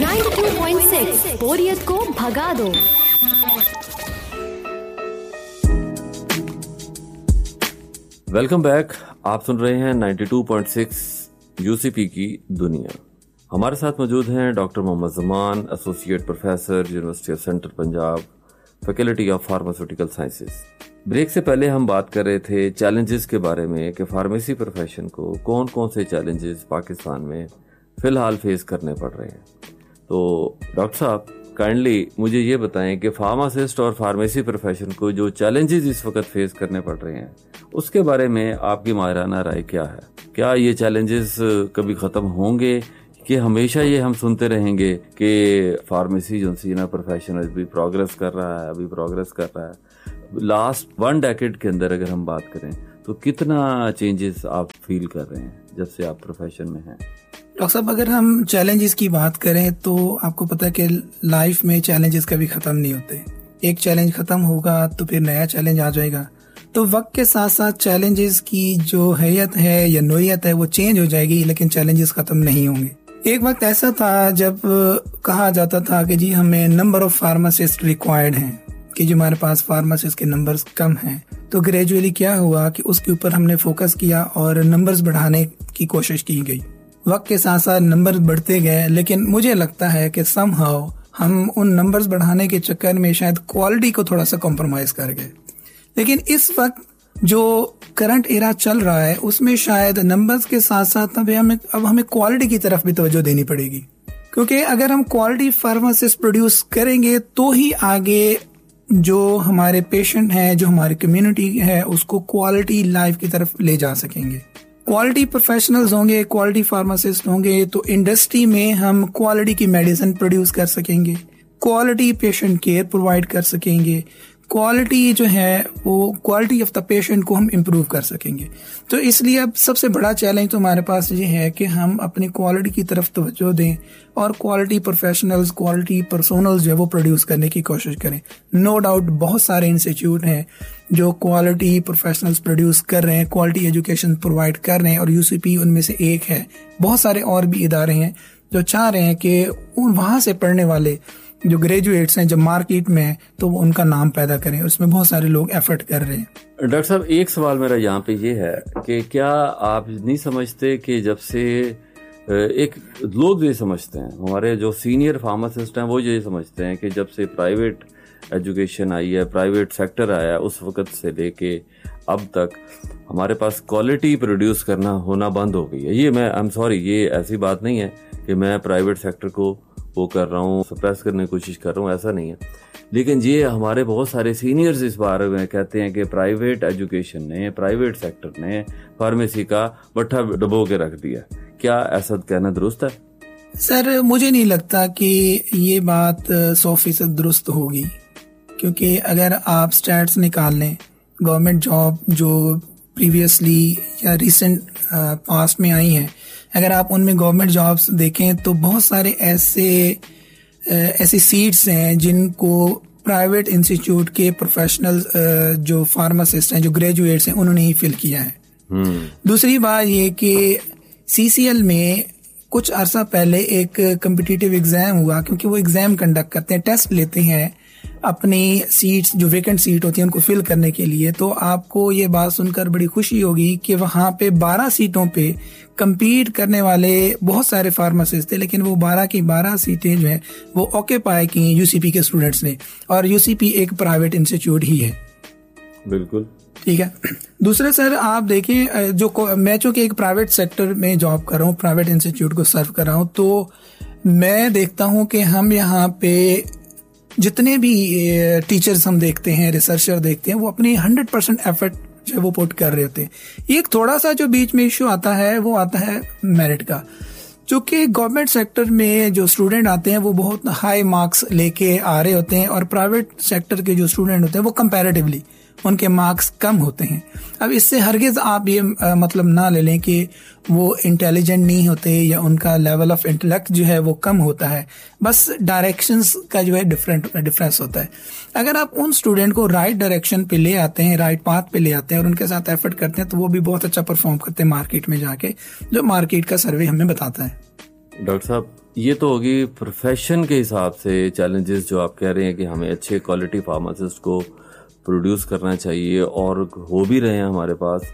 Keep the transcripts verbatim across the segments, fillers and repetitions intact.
Ninety two point six बोरियत को भगा दो। Welcome back. आप सुन रहे हैं ninety two point six UCP की दुनिया। हमारे साथ मौजूद हैं doctor Mohammad Zaman, associate professor, university of central Punjab, faculty of pharmaceutical sciences. Break से पहले हम बात कर रहे थे चैलेंजेस के बारे में कि फार्मेसी प्रोफेशन को कौन कौन से चैलेंजेस पाकिस्तान में फिलहाल फेस करने पड़ रहे हैं। तो डॉक्टर साहब काइंडली मुझे ये बताएं कि फार्मासिस्ट और फार्मेसी प्रोफेशन को जो चैलेंजेस इस वक्त फेस करने पड़ रहे हैं उसके बारे में आपकी माहिराना राय क्या है? क्या ये चैलेंजेस कभी खत्म होंगे कि हमेशा ये हम सुनते रहेंगे कि फार्मेसी जो सी ना प्रोफेशन अभी प्रोग्रेस कर रहा है अभी प्रोग्रेस कर रहा है लास्ट वन डेकेड के अंदर अगर हम बात करें तो कितना चेंजेस आप फील कर रहे हैं जब से आप प्रोफेशन में हैं? डॉक्टर साहब, अगर हम चैलेंजेस की बात करें तो आपको पता है कि लाइफ में चैलेंजेस कभी खत्म नहीं होते। एक चैलेंज खत्म होगा तो फिर नया चैलेंज आ जाएगा। तो वक्त के साथ साथ चैलेंजेस की जो हैयत है या नोयत है वो चेंज हो जाएगी, लेकिन चैलेंजेस खत्म नहीं होंगे। एक वक्त ऐसा था जब कहा जाता था कि जी हमें नंबर ऑफ फार्मासिस्ट रिक्वायर्ड हैं, कि जो हमारे पास फार्मासिस्ट के नंबर्स कम हैं। तो ग्रेजुअली क्या हुआ कि उसके ऊपर हमने फोकस किया और नंबर्स बढ़ाने की कोशिश की गई। वक्त के साथ साथ नंबर्स बढ़ते गए, लेकिन मुझे लगता है कि समहाउ हम उन नंबर्स बढ़ाने के चक्कर में शायद क्वालिटी को थोड़ा सा कॉम्प्रोमाइज कर गए। लेकिन इस वक्त जो करंट एरा चल रहा है उसमें शायद नंबर्स के साथ साथ अब हमें अब हमें क्वालिटी की तरफ भी तवज्जो देनी पड़ेगी, क्योंकि अगर हम क्वालिटी फार्मासिस्ट प्रोड्यूस करेंगे तो ही आगे जो हमारे पेशेंट हैं, जो हमारी कम्युनिटी है, उसको क्वालिटी लाइफ की तरफ ले जा सकेंगे। क्वालिटी प्रोफेशनल्स होंगे, क्वालिटी फार्मासिस्ट होंगे तो इंडस्ट्री में हम क्वालिटी की मेडिसिन प्रोड्यूस कर सकेंगे, क्वालिटी पेशेंट केयर प्रोवाइड कर सकेंगे, क्वालिटी जो है वो क्वालिटी ऑफ द पेशेंट को हम इम्प्रूव कर सकेंगे। तो इसलिए अब सबसे बड़ा चैलेंज तो हमारे पास ये है कि हम अपनी क्वालिटी की तरफ तवज्जो दें और क्वालिटी प्रोफेशनल्स, क्वालिटी पर्सोनल्स जो है वो प्रोड्यूस करने की कोशिश करें। नो डाउट बहुत सारे इंस्टीट्यूट हैं जो क्वालिटी प्रोफेशनल्स प्रोड्यूस कर रहे हैं, क्वालिटी एजुकेशन प्रोवाइड कर रहे हैं और यूसीपी उनमें से एक है। बहुत सारे और भी इदारे हैं जो चाह रहे हैं कि उन वहां से पढ़ने वाले जो ग्रेजुएट्स हैं जब मार्केट में है तो वो उनका नाम पैदा करें। उसमें बहुत सारे लोग एफर्ट कर रहे हैं। डॉक्टर साहब, एक सवाल मेरा यहाँ पे ये है कि क्या आप नहीं समझते कि जब से एक लोग ये समझते हैं, हमारे जो सीनियर फार्मासिस्ट हैं वो ये समझते हैं कि जब से प्राइवेट एजुकेशन आई है, प्राइवेट सेक्टर आया, उस वक्त से लेके अब तक हमारे पास क्वालिटी प्रोड्यूस करना होना बंद हो गई है। ये मैं आई एम सॉरी, ये ऐसी बात नहीं है कि मैं प्राइवेट सेक्टर को वो कर रहा हूँ, सप्रेस करने की कोशिश कर रहा हूँ, ऐसा नहीं है। लेकिन ये हमारे बहुत सारे सीनियर्स इस बारे में कहते हैं कि प्राइवेट एजुकेशन ने, प्राइवेट सेक्टर ने फार्मेसी का बट्ठा डबो के रख दिया। क्या ऐसा कहना दुरुस्त है? सर, मुझे नहीं लगता कि ये बात सौ फीसद दुरुस्त होगी, क्योंकि अगर आप स्टैट्स निकाल लें, गवर्नमेंट जॉब जो प्रीवियसली या रिसेंट पास्ट में आई हैं, अगर आप उनमें गवर्नमेंट जॉब्स देखें तो बहुत सारे ऐसे ऐसी सीट्स हैं जिनको प्राइवेट इंस्टीट्यूट के प्रोफेशनल्स जो फार्मासिस्ट हैं, जो ग्रेजुएट्स हैं, उन्होंने ही फिल किया है। hmm. दूसरी बात ये कि सीसीएल में कुछ अरसा पहले एक कम्पिटिटिव एग्जाम हुआ, क्योंकि वो एग्जाम कंडक्ट करते हैं, टेस्ट लेते हैं अपनी सीट्स जो वेकेंट सीट होती है उनको फिल करने के लिए। तो आपको ये बात सुनकर बड़ी खुशी होगी कि वहां पे बारह सीटों पे compete करने वाले बहुत सारे फार्मासिस्ट थे, लेकिन वो बारह की बारह सीटें जो है वो ऑक्यूपाई की यूसीपी के स्टूडेंट्स ने, और यूसीपी एक प्राइवेट इंस्टीट्यूट ही है। बिल्कुल ठीक है। दूसरे सर, आप देखें, जो मैं चूंकि एक प्राइवेट सेक्टर में जॉब कर रहा हूँ, प्राइवेट इंस्टीट्यूट को सर्व कर रहा हूँ, तो मैं देखता हूँ कि हम यहाँ पे जितने भी टीचर्स हम देखते हैं, रिसर्चर देखते हैं, वो अपनी हंड्रेड परसेंट एफर्ट जो वो पुट कर रहे होते हैं। एक थोड़ा सा जो बीच में इश्यू आता है वो आता है मेरिट का, चूंकि गवर्नमेंट सेक्टर में जो स्टूडेंट आते हैं वो बहुत हाई मार्क्स लेके आ रहे होते हैं और प्राइवेट सेक्टर के जो स्टूडेंट होते हैं वो कंपैरेटिवली उनके मार्क्स कम होते हैं। अब इससे हरगिज आप ये आ, मतलब ना ले लें कि वो इंटेलिजेंट नहीं होते या उनका लेवल ऑफ इंटेलेक्ट जो है वो कम होता है, बस डायरेक्शंस का जो है डिफरेंट डिफरेंस होता है। अगर आप उन स्टूडेंट को राइट डायरेक्शन पे ले आते हैं, राइट पाथ पे ले आते हैं और उनके साथ एफर्ट करते हैं, तो वो भी बहुत अच्छा परफॉर्म करते हैं मार्केट में जाके, जो मार्केट का सर्वे हमें बताता है। डॉक्टर साहब, ये तो होगी प्रोफेशन के हिसाब से चैलेंजेस जो आप कह रहे हैं कि हमें अच्छे क्वालिटी फार्मासिस्ट को प्रोड्यूस करना चाहिए, और हो भी रहे हैं हमारे पास,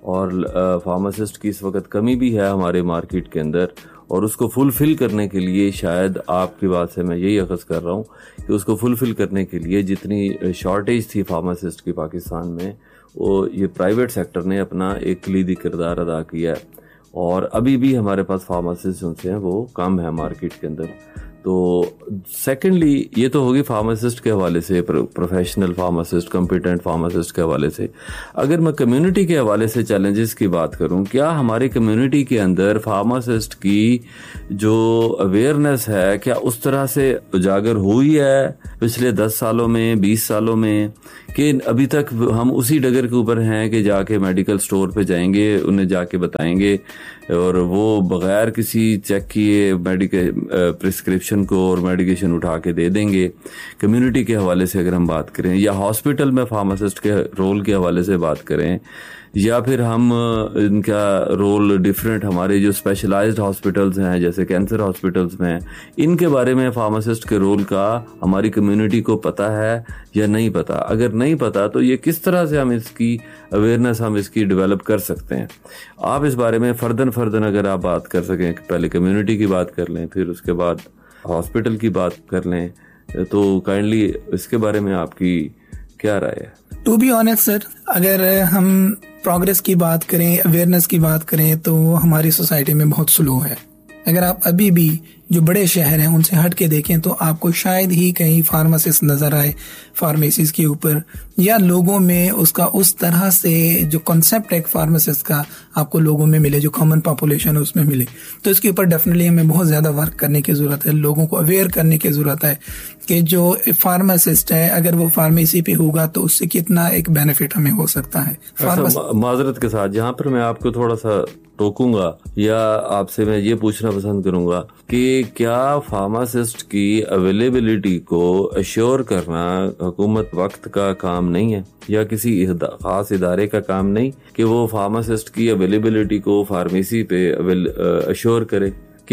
और फार्मासिस्ट की इस वक्त कमी भी है हमारे मार्केट के अंदर, और उसको फुलफिल करने के लिए शायद आपकी बात से मैं यही अखज़ कर रहा हूँ कि उसको फुलफिल करने के लिए जितनी शॉर्टेज थी फार्मासिस्ट की पाकिस्तान में, वो ये प्राइवेट सेक्टर ने अपना एक कलीदी किरदार अदा किया है, और अभी भी हमारे पास फार्मासिस्ट जो हैं वो कम है मार्केट के अंदर। तो सेकेंडली ये तो होगी फार्मासिस्ट के हवाले से, प्रोफेशनल फार्मासिस्ट, कॉम्पिटेंट फार्मासिस्ट के हवाले से। अगर मैं कम्युनिटी के हवाले से चैलेंजेस की बात करूं, क्या हमारी कम्युनिटी के अंदर फार्मासिस्ट की जो अवेयरनेस है क्या उस तरह से उजागर हुई है पिछले दस सालों में, बीस सालों में, कि अभी तक हम उसी डगर के ऊपर हैं कि जाके मेडिकल स्टोर पे जाएंगे, उन्हें जाके बताएंगे और वो बगैर किसी चेक किए मेडिकल प्रिस्क्रिप्शन को और मेडिकेशन उठा के दे देंगे? कम्युनिटी के हवाले से अगर हम बात करें, या हॉस्पिटल में फार्मासिस्ट के रोल के हवाले से बात करें, या फिर हम इनका रोल डिफरेंट हमारे जो स्पेशलाइज्ड हॉस्पिटल्स हैं जैसे कैंसर हॉस्पिटल्स में, इनके बारे में फार्मासिस्ट के रोल का हमारी कम्युनिटी को पता है या नहीं पता? अगर नहीं पता तो ये किस तरह से हम इसकी अवेयरनेस हम इसकी डेवलप कर सकते हैं? आप इस बारे में फर्दन फर्दन अगर आप बात कर सकें, पहले कम्युनिटी की बात कर लें, फिर उसके बाद हॉस्पिटल की बात कर लें, तो काइंडली इसके बारे में आपकी क्या राय है? टू बी ऑनेस्ट सर, अगर हम प्रोग्रेस की बात करें, अवेयरनेस की बात करें, तो हमारी सोसाइटी में बहुत स्लो है। अगर आप अभी भी जो बड़े शहर हैं उनसे हट के देखें तो आपको शायद ही कहीं फार्मासिस्ट नजर आए फार्मेसीज के ऊपर, या लोगों में उसका उस तरह से जो कॉन्सेप्ट है फार्मासिस्ट का आपको लोगों में मिले, जो कॉमन पॉपुलेशन है उसमें मिले। तो इसके ऊपर डेफिनेटली हमें बहुत ज्यादा वर्क करने की जरूरत है, लोगों को अवेयर करने की जरूरत है कि जो फार्मासिस्ट है अगर वो फार्मेसी पे होगा तो उससे कितना एक बेनिफिट हमें हो सकता है। माजरत के साथ जहाँ पर मैं आपको थोड़ा सा टोकूंगा या आपसे मैं ये पूछना पसंद करूंगा कि क्या फार्मासिस्ट की अवेलेबिलिटी को अश्योर करना हुकूमत वक्त का काम नहीं है, या किसी खास इदारे का काम नहीं कि वो फार्मासिस्ट की अवेलेबिलिटी को फार्मेसी पे अश्योर करे?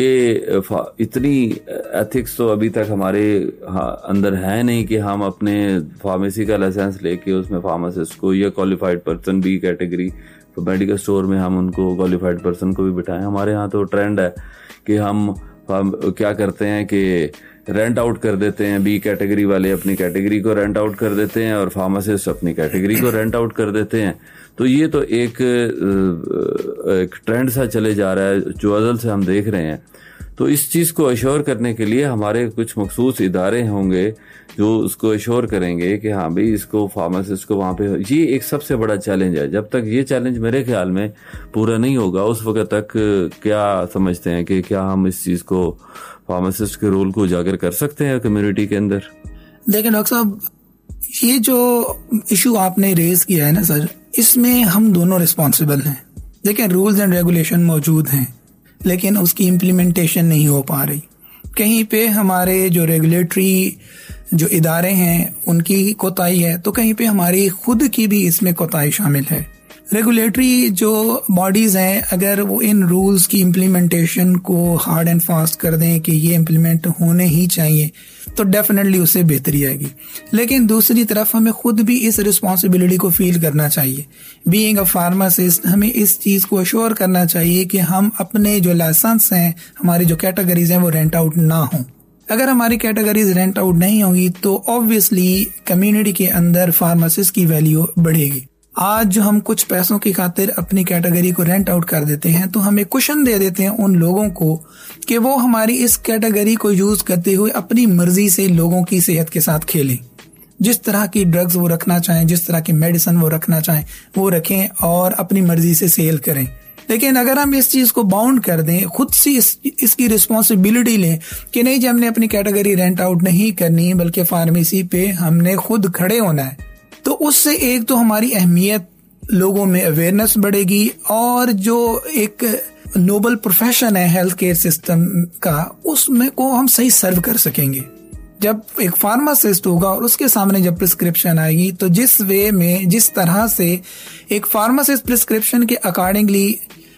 कि इतनी एथिक्स तो अभी तक हमारे अंदर है नहीं कि हम अपने फार्मेसी का लाइसेंस लेके उसमें फार्मासिस्ट को या क्वालिफाइड पर्सन बी कैटेगरी तो मेडिकल स्टोर में हम उनको क्वालिफाइड पर्सन को भी बिठाएं। हमारे यहाँ तो ट्रेंड है कि हम क्या करते हैं कि रेंट आउट कर देते हैं, बी कैटेगरी वाले अपनी कैटेगरी को रेंट आउट कर देते हैं और फार्मासिस्ट अपनी कैटेगरी को रेंट आउट कर देते हैं। तो ये तो एक एक ट्रेंड सा चले जा रहा है जो अज़ल से हम देख रहे हैं। तो इस चीज़ को अश्योर करने के लिए हमारे कुछ मखसूस इदारे होंगे जो उसको अश्योर करेंगे कि हाँ भाई इसको फार्मासिस्ट को वहाँ पे, ये एक सबसे बड़ा चैलेंज है। जब तक ये चैलेंज मेरे ख्याल में पूरा नहीं होगा उस वक्त तक क्या समझते हैं कि क्या हम इस चीज़ को फार्मासिस्ट के रोल को उजागर कर सकते हैं कम्युनिटी के अंदर? देखिए डॉक्टर साहब, ये जो इशू आपने रेज किया है ना सर, इसमें हम दोनों रिस्पॉन्सिबल हैं। देखिए रूल्स एंड रेगुलेशन मौजूद हैं लेकिन उसकी इम्प्लीमेंटेशन नहीं हो पा रही। कहीं पे हमारे जो रेगुलेटरी जो इदारे हैं उनकी कोताही है, तो कहीं पे हमारी खुद की भी इसमें कोताही शामिल है। रेगुलेटरी जो बॉडीज हैं अगर वो इन रूल्स की इम्प्लीमेंटेशन को हार्ड एंड फास्ट कर दें कि ये इम्प्लीमेंट होने ही चाहिए तो डेफिनेटली उससे बेहतरी आएगी। लेकिन दूसरी तरफ हमें खुद भी इस रिस्पॉन्सिबिलिटी को फील करना चाहिए। बीइंग अ फार्मासिस्ट हमें इस चीज को अश्योर करना चाहिए कि हम अपने जो लाइसेंस हैं, हमारी जो कैटेगरीज हैं वो रेंट आउट ना हो। अगर हमारी कैटेगरीज रेंट आउट नहीं होगी तो ऑब्वियसली कम्युनिटी के अंदर फार्मासिस्ट की वैल्यू बढ़ेगी। आज जो हम कुछ पैसों की खातिर अपनी कैटेगरी को रेंट आउट कर देते हैं तो हमें कुशन दे देते हैं उन लोगों को कि वो हमारी इस कैटेगरी को यूज करते हुए अपनी मर्जी से लोगों की सेहत के साथ खेलें। जिस तरह की ड्रग्स वो रखना चाहें, जिस तरह की मेडिसिन वो रखना चाहें वो रखें और अपनी मर्जी से सेल करें। लेकिन अगर हम इस चीज को बाउंड कर दें, खुद से इस, इसकी रिस्पॉन्सिबिलिटी लें कि नहीं जी हमने अपनी कैटेगरी रेंट आउट नहीं करनी बल्कि फार्मेसी पे हमने खुद खड़े होना है, तो उससे एक तो हमारी अहमियत लोगों में अवेयरनेस बढ़ेगी और जो एक नोबल प्रोफेशन है हेल्थ केयर सिस्टम का उसमें को हम सही सर्व कर सकेंगे। जब एक फार्मासिस्ट होगा और उसके सामने जब प्रिस्क्रिप्शन आएगी तो जिस वे में जिस तरह से एक फार्मासिस्ट प्रिस्क्रिप्शन के अकॉर्डिंगली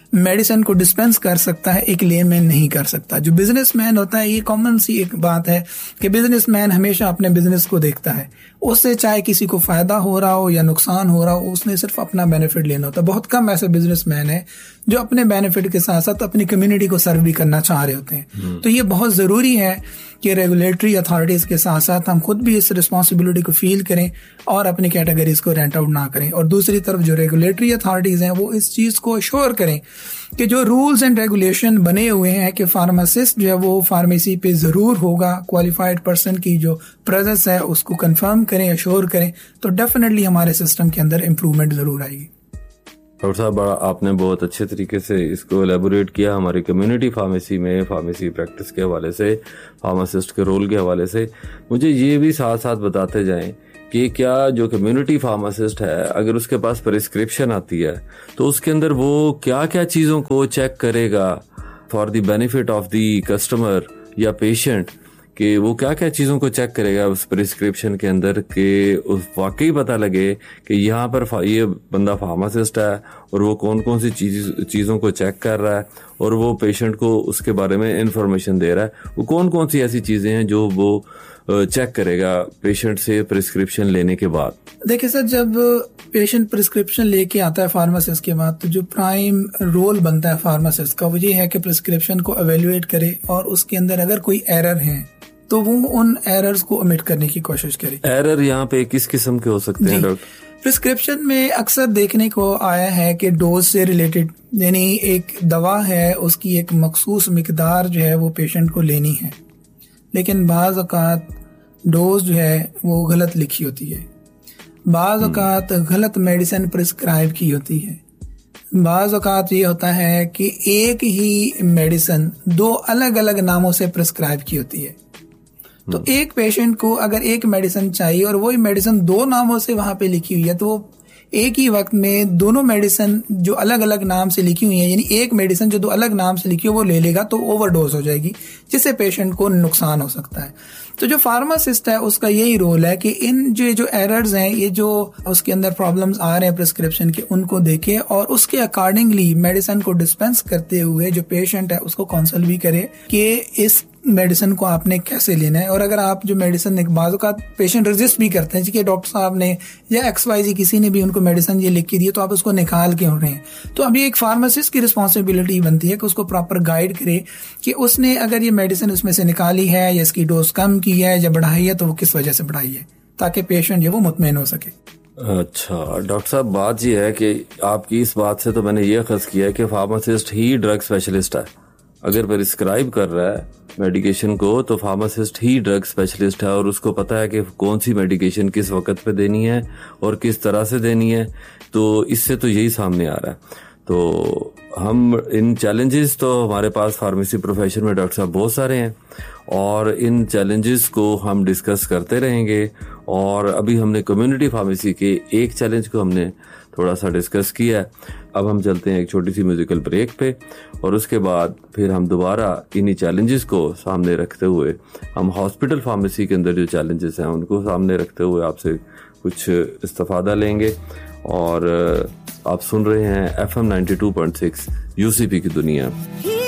मेडिसिन को डिस्पेंस कर सकता है, एक लेमैन नहीं कर सकता। जो बिजनेसमैन होता है, ये कॉमन सी एक बात है कि बिजनेसमैन हमेशा अपने बिजनेस को देखता है, उससे चाहे किसी को फायदा हो रहा हो या नुकसान हो रहा हो, उसने सिर्फ अपना बेनिफिट लेना होता है। बहुत कम ऐसे बिजनेसमैन है जो अपने बेनिफिट के साथ साथ अपनी कम्युनिटी को सर्व भी करना चाह रहे होते हैं। तो ये बहुत जरूरी है कि रेगुलेटरी अथॉरिटीज के साथ साथ हम खुद भी इस रिस्पॉन्सिबिलिटी को फील करें और अपनी कैटेगरीज को रेंट आउट ना करें। और दूसरी तरफ जो रेगुलेटरी अथॉरिटीज हैं वो इस चीज को अश्योर करें कि जो रूल्स एंड रेगुलेशन बने हुए हैं कि फार्मासिस्ट जो है वो फार्मेसी पे जरूर होगा, क्वालिफाइड पर्सन की जो प्रेजेंस है उसको कंफर्म करें, अश्योर करें, तो डेफिनेटली हमारे सिस्टम के अंदर इम्प्रूवमेंट जरूर आएगी। डॉक्टर साहब, आपने बहुत अच्छे तरीके से इसको एलेबोरेट किया हमारी कम्युनिटी फार्मेसी में फार्मेसी प्रैक्टिस के हवाले से, फार्मासिस्ट के रोल के हवाले से। मुझे ये भी साथ साथ बताते जाएं कि क्या जो कम्युनिटी फार्मासिस्ट है, अगर उसके पास प्रिस्क्रिप्शन आती है तो उसके अंदर वो क्या क्या चीज़ों को चेक करेगा for the benefit of the customer या पेशेंट, कि वो क्या क्या चीज़ों को चेक करेगा उस प्रिस्क्रिप्शन के अंदर कि उस वाकई पता लगे कि यहाँ पर ये बंदा फार्मासिस्ट है और वो कौन कौन सी चीज चीज़ों को चेक कर रहा है और वो पेशेंट को उसके बारे में इंफॉर्मेशन दे रहा है। वो कौन कौन सी ऐसी चीज़ें हैं जो वो चेक करेगा पेशेंट से प्रिस्क्रिप्शन लेने के बाद? देखिए सर, जब पेशेंट प्रिस्क्रिप्शन लेके आता है फार्मासिस्ट के बाद, तो जो प्राइम रोल बनता है फार्मासिस्ट का वो ये है कि प्रिस्क्रिप्शन को एवेल्युएट करे और उसके अंदर अगर कोई एरर है तो वो उन एरर्स को ओमिट करने की कोशिश करे। एरर यहाँ पे किस किस्म के हो सकते हैं डॉक्टर? प्रिस्क्रिप्शन में अक्सर देखने को आया है कि डोज से रिलेटेड, यानी एक दवा है उसकी एक मखसूस मिकदार जो है वो पेशेंट को लेनी है, लेकिन बाज़ औक़ात डोज जो है वो गलत लिखी होती है, बाज़ औक़ात गलत मेडिसिन प्रिस्क्राइब की होती है, बाज़ औक़ात ये होता है कि एक ही मेडिसिन दो अलग अलग नामों से प्रिस्क्राइब की होती है। तो एक पेशेंट को अगर एक मेडिसिन चाहिए और वही मेडिसिन दो नामों से वहां पे लिखी हुई है, तो वो एक ही वक्त में दोनों मेडिसिन जो अलग अलग नाम से लिखी हुई है, यानी एक मेडिसिन जो दो अलग नाम से लिखी हो वो ले लेगा तो ओवरडोज हो जाएगी, जिससे पेशेंट को नुकसान हो सकता है। तो जो फार्मासिस्ट है उसका यही रोल है कि इन जो जो एरर्स हैं, ये जो उसके अंदर प्रॉब्लम्स आ रहे हैं प्रिस्क्रिप्शन के, उनको देखे और उसके अकॉर्डिंगली मेडिसिन को डिस्पेंस करते हुए जो पेशेंट है उसको काउंसल भी करे कि इस मेडिसिन को आपने कैसे लेना है। और अगर आप जो मेडिसिन एक बाजू का पेशेंट रजिस्ट भी करते हैं कि डॉक्टर साहब ने या एक्स वाई जी किसी ने भी उनको मेडिसिन ये लिख के दी तो आप उसको निकाल क्यों रहे हैं, तो अभी एक फार्मासिस्ट की रिस्पॉन्सिबिलिटी बनती है कि उसको प्रॉपर गाइड करे कि उसने अगर ये मेडिसिन उसमें से निकाली है या इसकी डोज कम की है या बढ़ाई है तो वो किस वजह से बढ़ाई है, ताकि पेशेंट जो वो मुतमईन हो सके। अच्छा डॉक्टर साहब, बात ये है कि आपकी इस बात से तो मैंने ये खस किया है कि फार्मासिस्ट ही ड्रग स्पेशलिस्ट है। अगर प्रिस्क्राइब कर रहा है मेडिकेशन को तो फार्मासिस्ट ही ड्रग स्पेशलिस्ट है और उसको पता है कि कौन सी मेडिकेशन किस वक्त पे देनी है और किस तरह से देनी है। तो इससे तो यही सामने आ रहा है। तो हम इन चैलेंजेस तो हमारे पास फार्मेसी प्रोफेशन में डॉक्टर साहब बहुत सारे हैं और इन चैलेंजेस को हम डिस्कस करते रहेंगे। और अभी हमने कम्युनिटी फार्मेसी के एक चैलेंज को हमने थोड़ा सा डिस्कस किया है। अब हम चलते हैं एक छोटी सी म्यूजिकल ब्रेक पे और उसके बाद फिर हम दोबारा इन्हीं चैलेंजेस को सामने रखते हुए हम हॉस्पिटल फार्मेसी के अंदर जो चैलेंजेस हैं उनको सामने रखते हुए आपसे कुछ इस्तिफादा लेंगे। और आप सुन रहे हैं F M ninety two point six UCP की दुनिया।